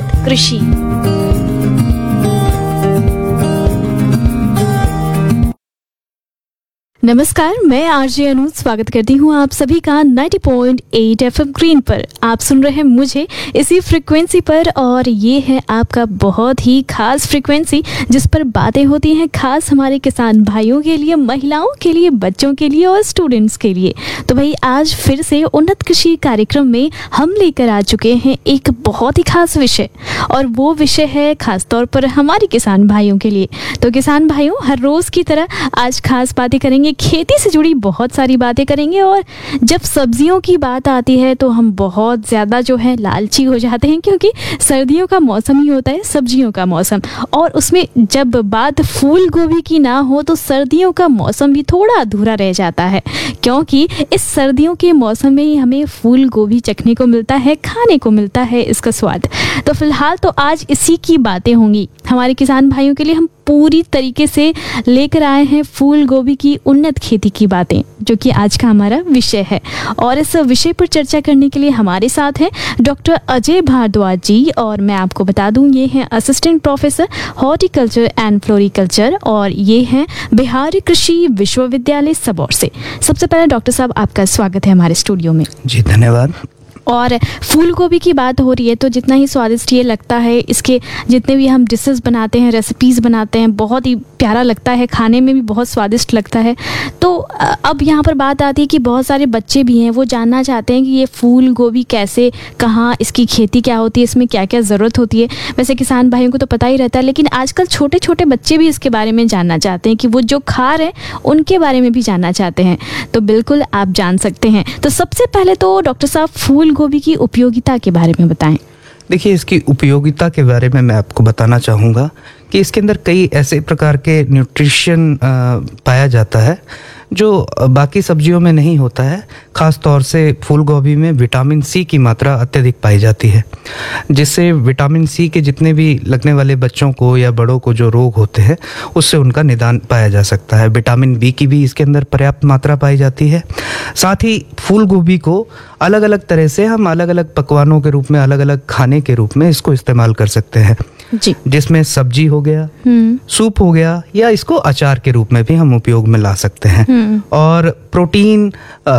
उन्नत कृषि। नमस्कार, मैं आरजे अनु स्वागत करती हूँ आप सभी का 90.8 एफएम ग्रीन पर। आप सुन रहे हैं मुझे इसी फ्रिक्वेंसी पर और ये है आपका बहुत ही खास फ्रिक्वेंसी जिस पर बातें होती हैं खास हमारे किसान भाइयों के लिए, महिलाओं के लिए, बच्चों के लिए और स्टूडेंट्स के लिए। तो भाई आज फिर से उन्नत कृषि कार्यक्रम में हम लेकर आ चुके हैं एक बहुत ही खास विषय, और वो विषय है खास तौर पर हमारे किसान भाइयों के लिए। तो किसान भाइयों, हर रोज़ की तरह आज खास बातें करेंगे, खेती से जुड़ी बहुत सारी बातें करेंगे। और जब सब्जियों की बात आती है तो हम बहुत ज़्यादा जो है लालची हो जाते हैं, क्योंकि सर्दियों का मौसम ही होता है सब्जियों का मौसम, और उसमें जब बात फूल गोभी की ना हो तो सर्दियों का मौसम भी थोड़ा अधूरा रह जाता है, क्योंकि इस सर्दियों के मौसम में ही हमें फूल गोभी चखने को मिलता है, खाने को मिलता है इसका स्वाद। तो फिलहाल तो आज इसी की बातें होंगी हमारे किसान भाइयों के लिए। हम पूरी तरीके से लेकर आए हैं फूल गोभी की उन्नत खेती की बातें, जो कि आज का हमारा विषय है। और इस विषय पर चर्चा करने के लिए हमारे साथ हैं डॉक्टर अजय भारद्वाज जी, और मैं आपको बता दूं ये हैं assistant professor horticulture and floriculture, और ये हैं बिहार कृषि विश्वविद्यालय सबौर से। सबसे पहले डॉक्टर साहब, आपका स्वागत है हमारे स्टूडियो में। जी धन्यवाद। और फूल गोभी की बात हो रही है तो जितना ही स्वादिष्ट ये लगता है, इसके जितने भी हम डिशेस बनाते हैं, रेसिपीज़ बनाते हैं, बहुत ही प्यारा लगता है, खाने में भी बहुत स्वादिष्ट लगता है। तो अब यहाँ पर बात आती है कि बहुत सारे बच्चे भी हैं, वो जानना चाहते हैं कि ये फूल गोभी कैसे, कहाँ इसकी खेती क्या होती है, इसमें क्या क्या ज़रूरत होती है। वैसे किसान भाइयों को तो पता ही रहता है, लेकिन आजकल छोटे छोटे बच्चे भी इसके बारे में जानना चाहते हैं कि वो जो खा रहे हैं उनके बारे में भी जानना चाहते हैं। तो बिल्कुल आप जान सकते हैं। तो सबसे पहले तो डॉक्टर साहब फूल गोभी की उपयोगिता के बारे में बताएं। देखिए, इसकी उपयोगिता के बारे में मैं आपको बताना चाहूँगा कि इसके अंदर कई ऐसे प्रकार के न्यूट्रिशन पाया जाता है जो बाकी सब्जियों में नहीं होता है। ख़ास तौर से फूल गोभी में विटामिन सी की मात्रा अत्यधिक पाई जाती है, जिससे विटामिन सी के जितने भी लगने वाले बच्चों को या बड़ों को जो रोग होते हैं उससे उनका निदान पाया जा सकता है। विटामिन बी की भी इसके अंदर पर्याप्त मात्रा पाई जाती है। साथ ही फूल गोभी को अलग अलग तरह से हम अलग अलग पकवानों के रूप में, अलग अलग खाने के रूप में इसको इस्तेमाल कर सकते हैं जी, जिसमें सब्जी हो गया, सूप हो गया, या इसको अचार के रूप में भी हम उपयोग में ला सकते हैं। और प्रोटीन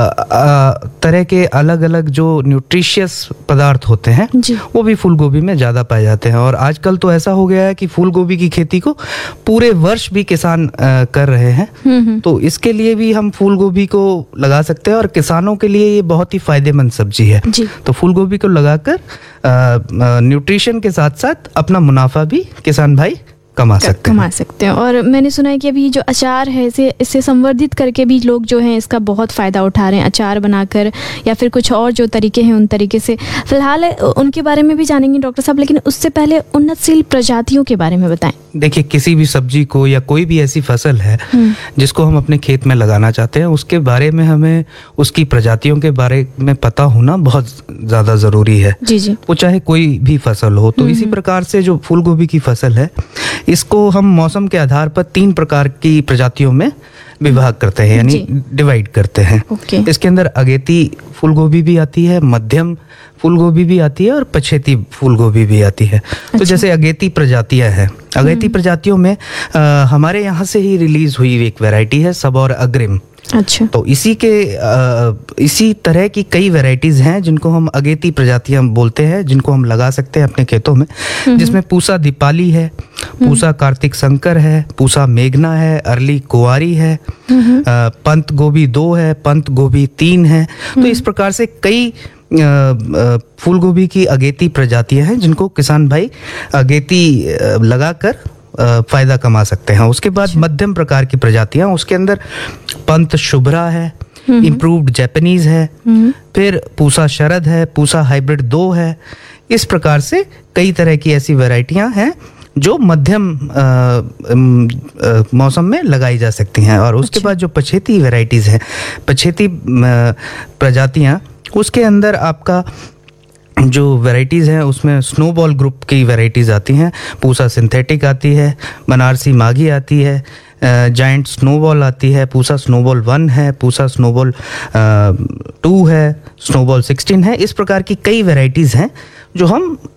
तरह के अलग अलग जो न्यूट्रिशियस पदार्थ होते हैं वो भी फूल गोभी में ज़्यादा पाए जाते हैं। और आजकल तो ऐसा हो गया है कि फूल गोभी की खेती को पूरे वर्ष भी किसान कर रहे हैं, तो इसके लिए भी हम फूल गोभी को लगा सकते हैं और किसानों के लिए ये बहुत ही फायदेमंद सब्जी है। तो फूल गोभी को लगाकर न्यूट्रिशन के साथ साथ अपना मुनाफा भी किसान भाई कमा सकते हैं। और मैंने सुना है कि अभी जो अचार है इससे संवर्धित करके भी लोग जो हैं इसका बहुत फ़ायदा उठा रहे हैं, अचार बनाकर या फिर कुछ और जो तरीके हैं उन तरीके से। फिलहाल उनके बारे में भी जानेंगे डॉक्टर साहब, लेकिन उससे पहले उन्नतशील प्रजातियों के बारे में बताएं। देखिए, किसी भी सब्जी को या कोई भी ऐसी फसल है जिसको हम अपने खेत में लगाना चाहते हैं, उसके बारे में हमें उसकी प्रजातियों के बारे में पता होना बहुत ज़्यादा ज़रूरी है। जी। वो चाहे कोई भी फसल हो। तो इसी प्रकार से जो फूल गोभी की फसल है, इसको हम मौसम के आधार पर 3 प्रकार की प्रजातियों में विभाग करते हैं, यानी डिवाइड करते हैं। इसके अंदर अगेती फूल गोभी भी आती है, मध्यम फूल गोभी भी आती है और पछेती फूल गोभी भी आती है। तो जैसे अगेती प्रजातियां हैं, अगेती प्रजातियों में हमारे यहाँ से ही रिलीज हुई एक वैरायटी है सबौर अग्रिम। अच्छा। तो इसी तरह की कई वैरायटीज हैं जिनको हम अगेती प्रजातियां बोलते हैं, जिनको हम लगा सकते हैं अपने खेतों में, जिसमें पूसा दीपाली है, पूसा कार्तिक शंकर है, पूसा मेघना है, अरली कुंवारी है, पंत गोभी 2 है, पंत गोभी 3 है। तो इस प्रकार से कई फूल गोभी की अगेती प्रजातियां हैं जिनको किसान भाई अगेती लगाकर फायदा कमा सकते हैं। उसके बाद मध्यम प्रकार की प्रजातियां, उसके अंदर पंत शुभ्रा है, इम्प्रूव्ड जैपनीज है, फिर पूसा शरद है, पूसा हाइब्रिड 2 है। इस प्रकार से कई तरह की ऐसी वैरायटियां हैं जो मध्यम मौसम में लगाई जा सकती हैं। और उसके बाद जो पछेती वैरायटीज हैं, पछेती प्रजातियां, उसके अंदर आपका जो वैरायटीज़ हैं उसमें स्नोबॉल ग्रुप की वैरायटीज़ आती हैं। पूसा सिंथेटिक आती है, बनारसी माघी आती है, जायंट स्नोबॉल आती है, पूसा स्नोबॉल 1 है, पूसा स्नोबॉल 2 है, स्नोबॉल 16 है। इस प्रकार की कई वैरायटीज़ हैं जो हम